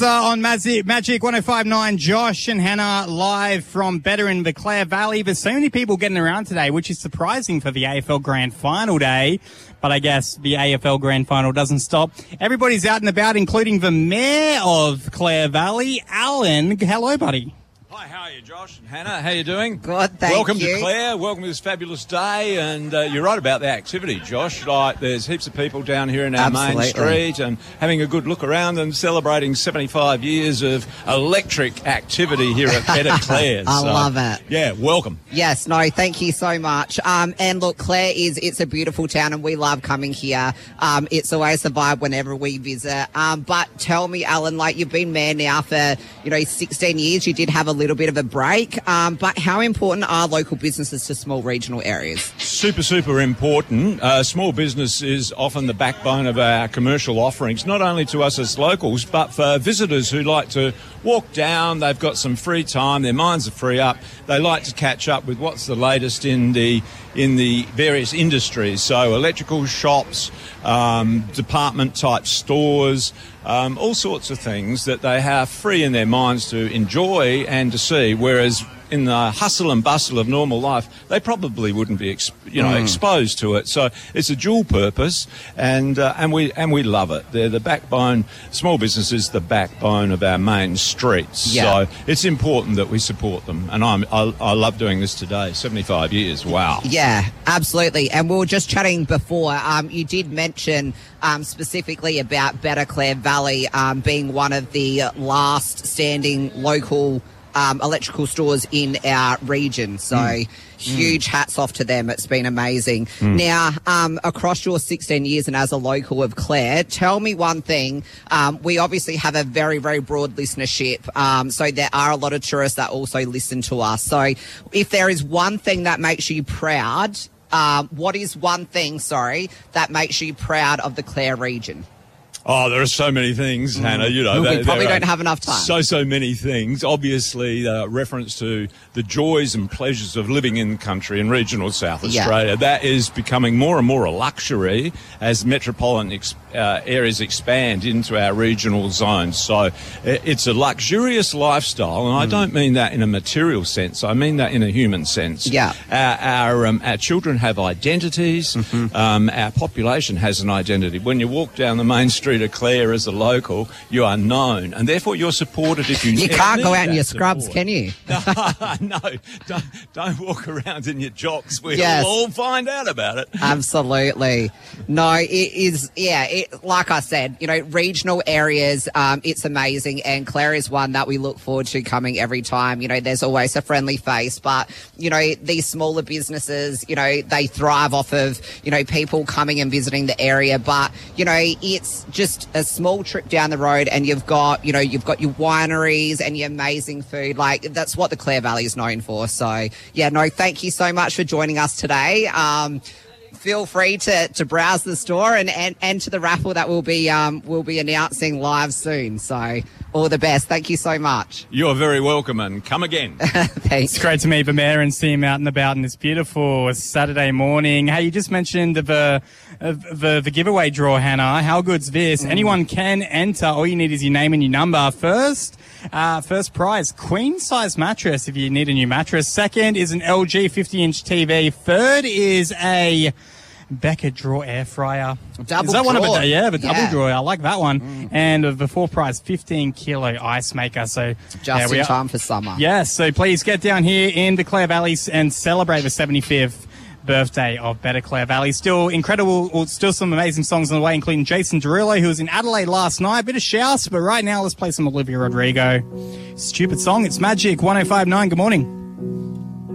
On Magic 105.9, Josh and Hannah live from Better in the Clare Valley. There's so many people getting around today, which is surprising for the AFL Grand Final day. But I guess the AFL Grand Final doesn't stop. Everybody's out and about, including the Mayor of Clare Valley, Alan. Hello, buddy. Hi, how are you, Josh and Hannah? How are you doing? Good, thank Welcome you. to Clare. Welcome to this fabulous day. And you're right about the activity, Josh. There's heaps of people down here in our main street and having a good look around and celebrating 75 years of electric activity here at Better Clare. I love it. Yeah, welcome. Yes, no, thank you so much. And look, Clare it's a beautiful town and we love coming here. It's always a vibe whenever we visit. But tell me, Alan, like you've been mayor now for, 16 years. You did have a little bit of a break. But how important are local businesses to small regional areas? Super, super important. Small business is often the backbone of our commercial offerings, not only to us as locals, but for visitors who like to walk down. They've got some free time. Their minds are free up. They like to catch up with what's the latest in the various industries. So electrical shops, department type stores, all sorts of things that they have free in their minds to enjoy and to see, whereas in the hustle and bustle of normal life, they probably wouldn't be, exposed to it. So it's a dual purpose, and we love it. They're the backbone. Small business is the backbone of our main streets. Yeah. So it's important that we support them, and I love doing this today. 75 years. Wow. Yeah, absolutely. And we were just chatting before. You did mention specifically about Better Clare Valley being one of the last standing local electrical stores in our region. So huge hats off to them. It's been amazing. Now, across your 16 years and as a local of Clare, tell me one thing. We obviously have a very, very broad listenership. So there are a lot of tourists that also listen to us. So if there is one thing that makes you proud, what is one thing, that makes you proud of the Clare region? Oh, there are so many things, Hannah. We probably don't have enough time. So many things. Obviously, reference to the joys and pleasures of living in country in regional South Australia. That is becoming more and more a luxury as metropolitan areas expand into our regional zones. So it's a luxurious lifestyle, and I don't mean that in a material sense. I mean that in a human sense. Yeah. Our children have identities. Our population has an identity. When you walk down the main street of Clare as a local, you are known, and therefore you're supported if you. You can't go out in your scrubs, can you? No, don't walk around in your jocks. We'll all find out about it. Absolutely. No, it is. Yeah, like I said, regional areas. It's amazing, and Clare is one that we look forward to coming every time. There's always a friendly face, but these smaller businesses, they thrive off of people coming and visiting the area. But it's just a small trip down the road and you've got your wineries and your amazing food. Like, that's what the Clare Valley is known for. So thank you so much for joining us today. Feel free to browse the store and enter the raffle that we'll be announcing live soon. So all the best. Thank you so much. You're very welcome, and come again. Thanks. It's great to meet the Mayor and see him out and about on this beautiful Saturday morning. Hey, you just mentioned the giveaway draw, Hannah. How good's this? Anyone can enter. All you need is your name and your number. First prize, queen size mattress if you need a new mattress. Second is an LG 50-inch TV. Third is a Becca Draw air fryer. Double Is that draw. one of it? Yeah, the double draw. I like that one. And the fourth prize, 15-kilo ice maker. So just in time for summer. Yes, so please get down here in the Clare Valley and celebrate the 75th birthday of Better Clare Valley. Still some amazing songs on the way, including Jason Derulo, who was in Adelaide last night. Bit of shouts, but right now let's play some Olivia Rodrigo. Stupid song. It's Magic 105.9. Good morning.